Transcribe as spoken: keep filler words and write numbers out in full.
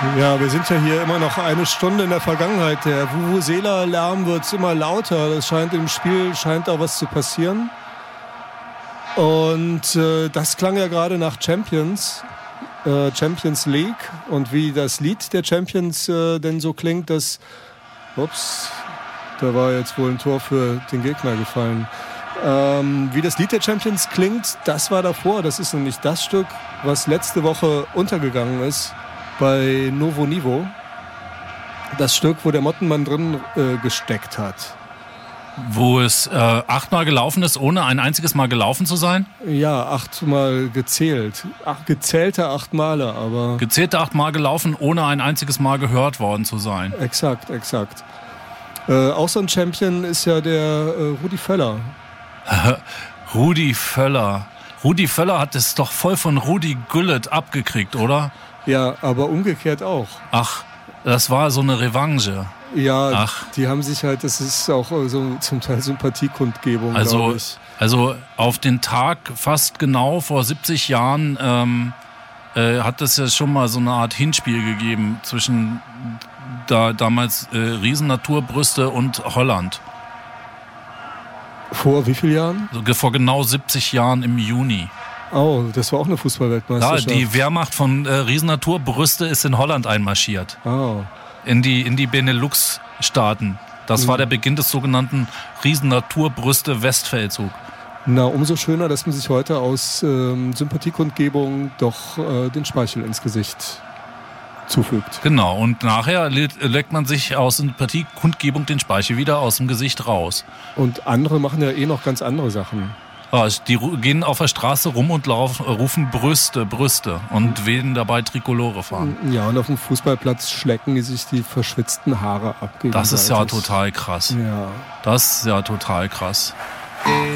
Ja, wir sind ja hier immer noch eine Stunde in der Vergangenheit. Der Vuvuzela-Lärm wird immer lauter. Das scheint im Spiel, scheint auch was zu passieren. Und äh, das klang ja gerade nach Champions, äh, Champions League. Und wie das Lied der Champions äh, denn so klingt, das... Ups, da war jetzt wohl ein Tor für den Gegner gefallen. Ähm, wie das Lied der Champions klingt, das war davor. Das ist nämlich das Stück, was letzte Woche untergegangen ist bei Novo Nivo. Das Stück, wo der Mottenmann drin äh, gesteckt hat. Wo es äh, achtmal gelaufen ist, ohne ein einziges Mal gelaufen zu sein? Ja, achtmal gezählt. Ach, gezählte acht Male, aber... Gezählte achtmal gelaufen, ohne ein einziges Mal gehört worden zu sein. Exakt, exakt. Äh, auch so ein Champion ist ja der äh, Rudi Völler. Rudi Völler. Rudi Völler hat es doch voll von Rudi Gullit abgekriegt, oder? Ja, aber umgekehrt auch. Ach, das war so eine Revanche. Ja, Ach. Die haben sich halt, das ist auch so zum Teil Sympathiekundgebung, also, glaube ich. Also auf den Tag fast genau vor siebzig Jahren ähm, äh, hat es ja schon mal so eine Art Hinspiel gegeben zwischen da, damals äh, Riesen-Naturbrüste und Holland. Vor wie vielen Jahren? So, vor genau siebzig Jahren im Juni. Oh, das war auch eine Fußballweltmeisterschaft. Ja, die Wehrmacht von äh, Riesen-Naturbrüste ist in Holland einmarschiert. Oh. In die, in die Benelux-Staaten. Das mhm. war der Beginn des sogenannten Riesen-Naturbrüste-Westfeldzug. Na, umso schöner, dass man sich heute aus ähm, Sympathiekundgebung doch äh, den Speichel ins Gesicht zufügt. Genau, und nachher leckt man sich aus Sympathiekundgebung den Speichel wieder aus dem Gesicht raus. Und andere machen ja eh noch ganz andere Sachen. Ja, die gehen auf der Straße rum und laufen, rufen Brüste, Brüste und wählen dabei Trikolore fahren. Ja, und auf dem Fußballplatz schlecken die sich die verschwitzten Haare ab. Das ist ja total krass. Ja. Das ist ja total krass.